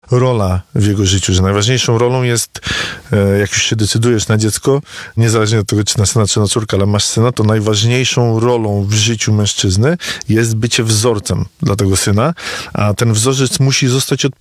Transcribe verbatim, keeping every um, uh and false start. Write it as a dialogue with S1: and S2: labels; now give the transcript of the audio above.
S1: rola w jego życiu, że najważniejszą rolą jest, jak już się decydujesz na dziecko, niezależnie od tego, czy na syna, czy na córkę, ale masz syna, to najważniejszą rolą w życiu mężczyzny jest bycie wzorcem dla tego syna, a ten wzorzec musi zostać odpowiedni.